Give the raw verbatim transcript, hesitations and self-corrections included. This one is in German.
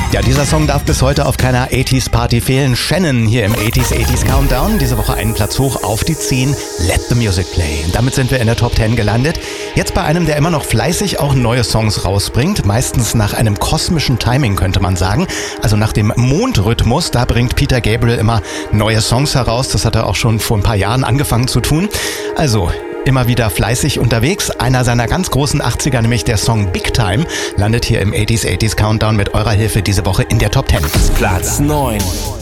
Ja, dieser Song darf bis heute auf keiner achtziger Party fehlen. Shannon hier im achtziger achtziger Countdown. Diese Woche einen Platz hoch auf die zehn. Let the Music Play. Und damit sind wir in der Top zehn gelandet. Jetzt bei einem, der immer noch fleißig auch neue Songs rausbringt. Meistens nach einem kosmischen Timing, könnte man sagen. Also nach dem Mondrhythmus. Da bringt Peter Gabriel immer neue Songs heraus. Das hat er auch schon vor ein paar Jahren angefangen zu tun. Also immer wieder fleißig unterwegs. Einer seiner ganz großen achtziger, nämlich der Song Big Time, landet hier im achtziger achtziger Countdown mit eurer Hilfe diese Woche in der Top zehn. Platz neun.